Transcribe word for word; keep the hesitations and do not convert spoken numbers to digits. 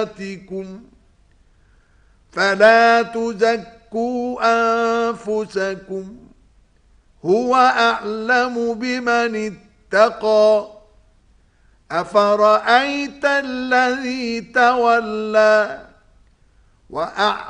فلا تزكوا أنفسكم هو أعلم بمن اتقى أفرأيت الذي تولى وأعلم